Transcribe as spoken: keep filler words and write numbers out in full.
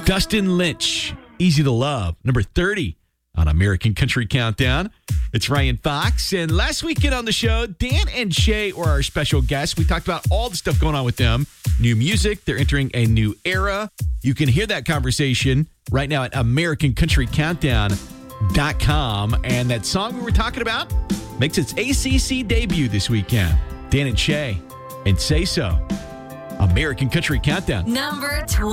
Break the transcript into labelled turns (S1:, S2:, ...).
S1: Dustin Lynch, Easy to Love, number thirty on American Country Countdown. It's Ryan Fox. And last weekend on the show, Dan and Shay were our special guests. We talked about all the stuff going on with them. New music. They're entering a new era. You can hear that conversation right now at American Country Countdown dot com. And that song we were talking about makes its A C C debut this weekend. Dan and Shay and Say So. American Country Countdown.
S2: Number twenty.